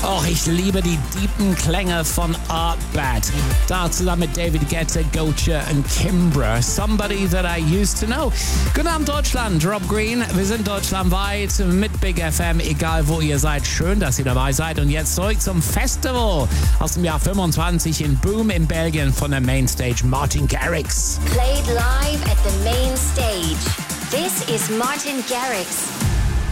Och, ich liebe die tiefen Klänge von Art Bad. Da zusammen mit David Guetta, Gocha und Kimbra. Somebody that I used to know. Guten Abend Deutschland, Rob Green. Wir sind deutschlandweit mit Big FM, egal wo ihr seid. Schön, dass ihr dabei seid. Und jetzt zurück zum Festival aus dem Jahr 25 in Boom in Belgien von der Mainstage Martin Garrix. Played live at the main stage. This is Martin Garrix.